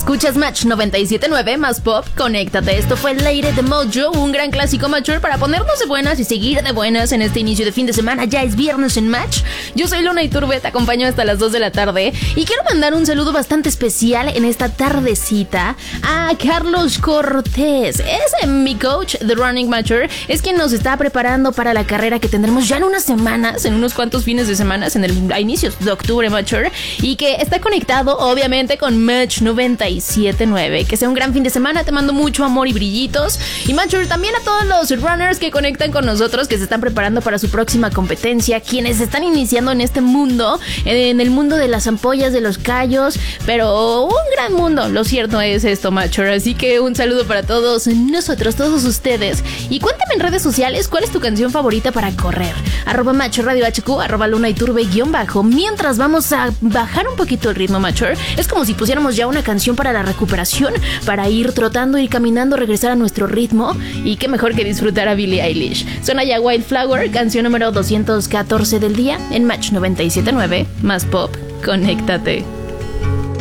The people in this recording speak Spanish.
Escuchas Match 97.9 más pop, conéctate. Esto fue Lady de Mojo, un gran clásico Matcher para ponernos de buenas y seguir de buenas en este inicio de fin de semana. Ya es viernes en Match. Yo soy Luna Iturbe, te acompaño hasta las 2 de la tarde y quiero mandar un saludo bastante especial en esta tardecita a Carlos Cortés. Es mi coach de Running Matcher, es quien nos está preparando para la carrera que tendremos ya en unas semanas, en unos cuantos fines de semana, a inicios de octubre, Matcher, y que está conectado obviamente con Match 97.9. Que sea un gran fin de semana, te mando mucho amor y brillitos. Y Matcher, también a todos los runners que conectan con nosotros, que se están preparando para su próxima competencia, quienes están iniciando en este mundo, en el mundo de las ampollas, de los callos, pero un gran mundo, lo cierto es esto, Matcher. Así que un saludo para todos nosotros, todos ustedes. Y cuéntame en redes sociales cuál es tu canción favorita para correr. @Matcher Radio HQ, @Luna Iturbe _. Mientras vamos a bajar un poquito el ritmo, Matcher, es como si pusiéramos ya una canción para la recuperación, para ir trotando, ir caminando, regresar a nuestro ritmo. Y qué mejor que disfrutar a Billie Eilish. Suena ya Wildflower, canción número 214 del día en Match 97.9 más pop. Conéctate.